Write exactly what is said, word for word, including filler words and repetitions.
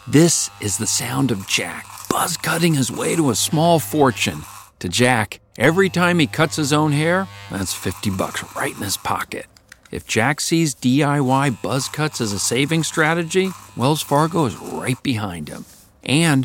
This is the sound of Jack, buzz cutting his way to a small fortune. To Jack, every time he cuts his own hair, that's fifty bucks right in his pocket. If Jack sees D I Y buzz cuts as a saving strategy, Wells Fargo is right behind him. And